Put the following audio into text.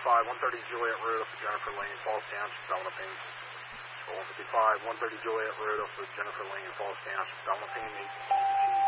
130 Juliet Road up to Jennifer Lane, Falls Township, Delma Payne. 155, 130 Juliet Road up to Jennifer Lane, Falls Township, Delma Payne, 18.